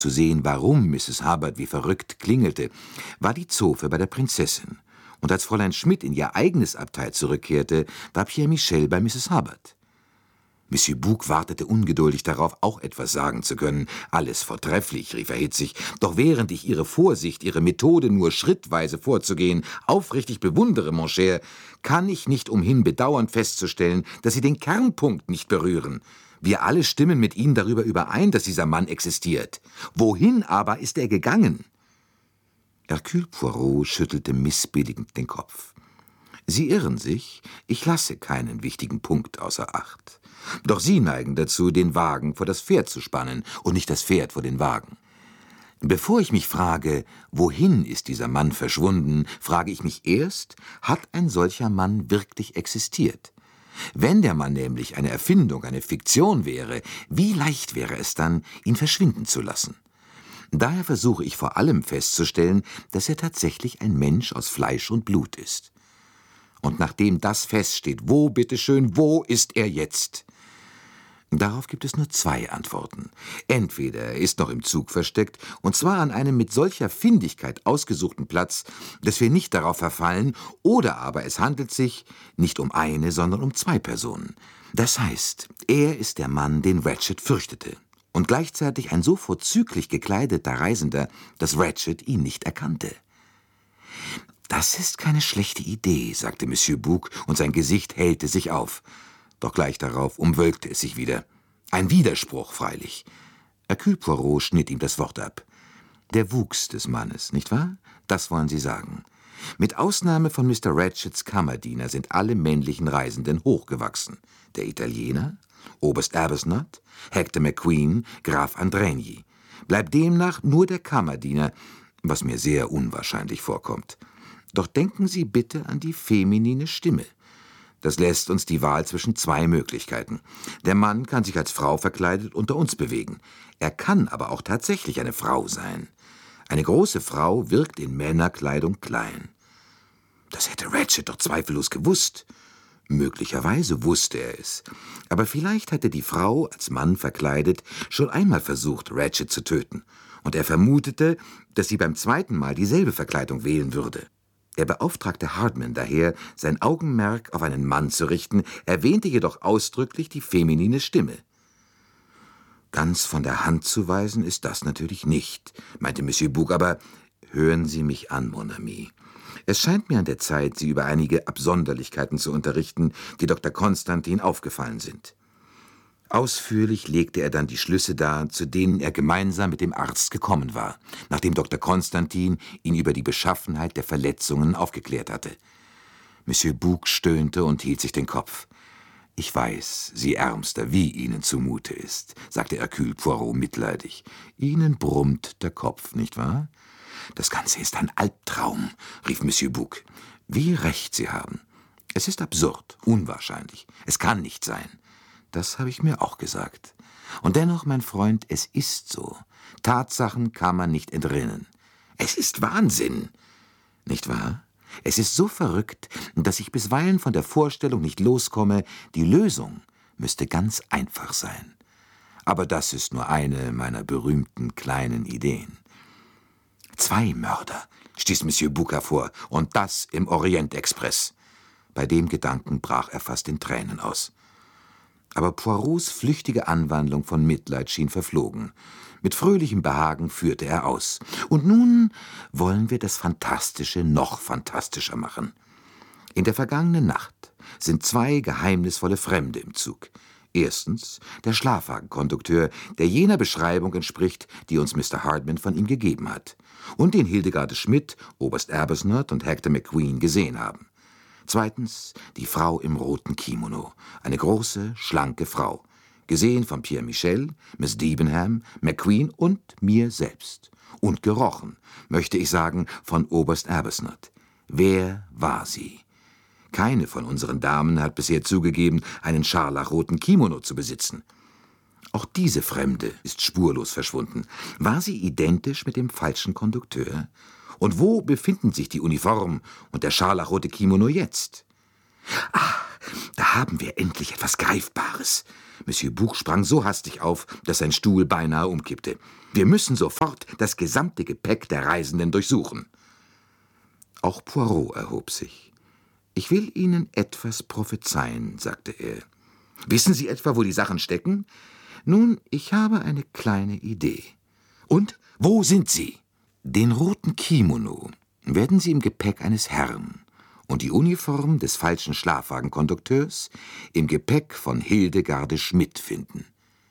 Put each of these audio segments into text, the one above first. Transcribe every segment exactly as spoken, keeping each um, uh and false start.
Zu sehen, warum Misses Hubbard wie verrückt klingelte, war die Zofe bei der Prinzessin. Und als Fräulein Schmidt in ihr eigenes Abteil zurückkehrte, war Pierre Michel bei Misses Hubbard. Monsieur Bouc wartete ungeduldig darauf, auch etwas sagen zu können. »Alles vortrefflich«, rief er hitzig, »doch während ich Ihre Vorsicht, Ihre Methode, nur schrittweise vorzugehen, aufrichtig bewundere, mon cher, kann ich nicht umhin bedauernd festzustellen, dass Sie den Kernpunkt nicht berühren. Wir alle stimmen mit Ihnen darüber überein, dass dieser Mann existiert. Wohin aber ist er gegangen?« Hercule Poirot schüttelte missbilligend den Kopf. »Sie irren sich, ich lasse keinen wichtigen Punkt außer Acht. Doch Sie neigen dazu, den Wagen vor das Pferd zu spannen und nicht das Pferd vor den Wagen. Bevor ich mich frage, wohin ist dieser Mann verschwunden, frage ich mich erst, hat ein solcher Mann wirklich existiert? Wenn der Mann nämlich eine Erfindung, eine Fiktion wäre, wie leicht wäre es dann, ihn verschwinden zu lassen? Daher versuche ich vor allem festzustellen, dass er tatsächlich ein Mensch aus Fleisch und Blut ist. Und nachdem das feststeht, wo, bitteschön, wo ist er jetzt? Darauf gibt es nur zwei Antworten. Entweder er ist noch im Zug versteckt, und zwar an einem mit solcher Findigkeit ausgesuchten Platz, dass wir nicht darauf verfallen, oder aber es handelt sich nicht um eine, sondern um zwei Personen. Das heißt, er ist der Mann, den Ratchet fürchtete, und gleichzeitig ein so vorzüglich gekleideter Reisender, dass Ratchet ihn nicht erkannte. »Das ist keine schlechte Idee«, sagte Monsieur Bouc, und sein Gesicht hellte sich auf. Doch gleich darauf umwölkte es sich wieder. Ein Widerspruch, freilich. Hercule Poirot schnitt ihm das Wort ab. Der Wuchs des Mannes, nicht wahr? Das wollen Sie sagen. Mit Ausnahme von Mister Ratchets Kammerdiener sind alle männlichen Reisenden hochgewachsen. Der Italiener, Oberst Arbuthnot, Hector McQueen, Graf Andrigny. Bleibt demnach nur der Kammerdiener, was mir sehr unwahrscheinlich vorkommt. Doch denken Sie bitte an die feminine Stimme. Das lässt uns die Wahl zwischen zwei Möglichkeiten. Der Mann kann sich als Frau verkleidet unter uns bewegen. Er kann aber auch tatsächlich eine Frau sein. Eine große Frau wirkt in Männerkleidung klein. Das hätte Ratchet doch zweifellos gewusst. Möglicherweise wusste er es. Aber vielleicht hatte die Frau, als Mann verkleidet, schon einmal versucht, Ratchet zu töten. Und er vermutete, dass sie beim zweiten Mal dieselbe Verkleidung wählen würde. Er beauftragte Hardman daher, sein Augenmerk auf einen Mann zu richten, erwähnte jedoch ausdrücklich die feminine Stimme. »Ganz von der Hand zu weisen ist das natürlich nicht«, meinte Monsieur Bouc, »aber hören Sie mich an, mon ami. Es scheint mir an der Zeit, Sie über einige Absonderlichkeiten zu unterrichten, die Doktor Konstantin aufgefallen sind.« Ausführlich legte er dann die Schlüsse dar, zu denen er gemeinsam mit dem Arzt gekommen war, nachdem Doktor Konstantin ihn über die Beschaffenheit der Verletzungen aufgeklärt hatte. Monsieur Bouc stöhnte und hielt sich den Kopf. »Ich weiß, Sie Ärmster, wie Ihnen zumute ist«, sagte Hercule Poirot mitleidig. »Ihnen brummt der Kopf, nicht wahr?« »Das Ganze ist ein Albtraum«, rief Monsieur Bouc. »Wie recht Sie haben. Es ist absurd, unwahrscheinlich. Es kann nicht sein.« »Das habe ich mir auch gesagt. Und dennoch, mein Freund, es ist so. Tatsachen kann man nicht entrinnen. Es ist Wahnsinn, nicht wahr? Es ist so verrückt, dass ich bisweilen von der Vorstellung nicht loskomme, die Lösung müsste ganz einfach sein. Aber das ist nur eine meiner berühmten kleinen Ideen.« »Zwei Mörder«, stieß Monsieur Bouc hervor, »und das im Orient-Express.« Bei dem Gedanken brach er fast in Tränen aus. Aber Poirots flüchtige Anwandlung von Mitleid schien verflogen. Mit fröhlichem Behagen führte er aus. »Und nun wollen wir das Fantastische noch fantastischer machen. In der vergangenen Nacht sind zwei geheimnisvolle Fremde im Zug. Erstens der Schlafwagenkondukteur, der jener Beschreibung entspricht, die uns Mister Hardman von ihm gegeben hat, und den Hildegarde Schmidt, Oberst Arbuthnot und Hector McQueen gesehen haben. Zweitens die Frau im roten Kimono, eine große, schlanke Frau, gesehen von Pierre Michel, Miss Debenham, McQueen und mir selbst. Und gerochen, möchte ich sagen, von Oberst Arbuthnot. Wer war sie? Keine von unseren Damen hat bisher zugegeben, einen scharlachroten Kimono zu besitzen. Auch diese Fremde ist spurlos verschwunden. War sie identisch mit dem falschen Kondukteur? Und wo befinden sich die Uniform und der scharlachrote Kimono jetzt? »Ah, da haben wir endlich etwas Greifbares«, Monsieur Bouc sprang so hastig auf, dass sein Stuhl beinahe umkippte. »Wir müssen sofort das gesamte Gepäck der Reisenden durchsuchen.« Auch Poirot erhob sich. »Ich will Ihnen etwas prophezeien«, sagte er. »Wissen Sie etwa, wo die Sachen stecken? Nun, ich habe eine kleine Idee.« »Und, wo sind sie?« »Den roten Kimono werden Sie im Gepäck eines Herrn und die Uniform des falschen Schlafwagenkondukteurs im Gepäck von Hildegarde Schmidt finden.«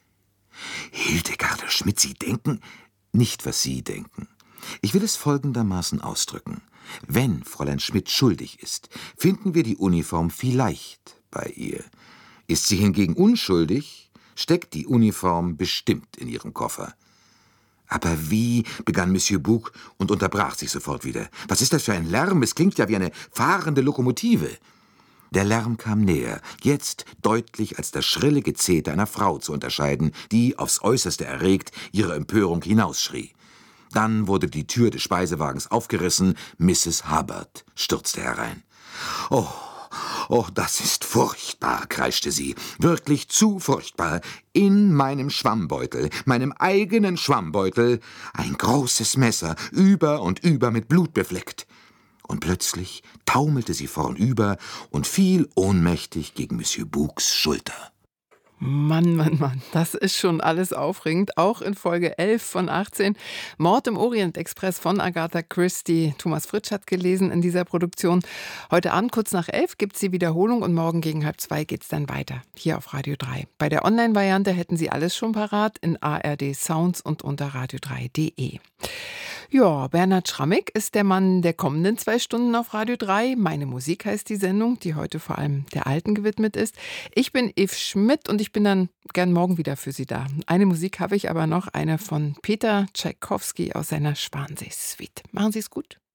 »Hildegarde Schmidt, Sie denken?« »Nicht, was Sie denken. Ich will es folgendermaßen ausdrücken. Wenn Fräulein Schmidt schuldig ist, finden wir die Uniform vielleicht bei ihr. Ist sie hingegen unschuldig, steckt die Uniform bestimmt in ihrem Koffer.« »Aber wie?« begann Monsieur Bouc und unterbrach sich sofort wieder. »Was ist das für ein Lärm? Es klingt ja wie eine fahrende Lokomotive.« Der Lärm kam näher, jetzt deutlich als das schrille Gezeter einer Frau zu unterscheiden, die, aufs Äußerste erregt, ihre Empörung hinausschrie. Dann wurde die Tür des Speisewagens aufgerissen, Misses Hubbard stürzte herein. »Oh, oh, das ist furchtbar«, kreischte sie, »wirklich zu furchtbar. In meinem Schwammbeutel, meinem eigenen Schwammbeutel, ein großes Messer, über und über mit Blut befleckt.« Und plötzlich taumelte sie vornüber und fiel ohnmächtig gegen Monsieur Boucs Schulter. Mann, Mann, Mann, das ist schon alles aufregend. Auch in Folge elf von achtzehn. Mord im Orient-Express von Agatha Christie. Thomas Fritsch hat gelesen in dieser Produktion. Heute Abend kurz nach elf gibt es die Wiederholung und morgen gegen halb zwei geht es dann weiter. Hier auf Radio drei. Bei der Online-Variante hätten Sie alles schon parat in A R D Sounds und unter radio drei punkt de. Ja, Bernhard Schrammig ist der Mann der kommenden zwei Stunden auf Radio drei. Meine Musik heißt die Sendung, die heute vor allem der Alten gewidmet ist. Ich bin Eve Schmidt und ich bin dann gern morgen wieder für Sie da. Eine Musik habe ich aber noch, eine von Peter Tschaikowski aus seiner Schwansee-Suite. Machen Sie es gut.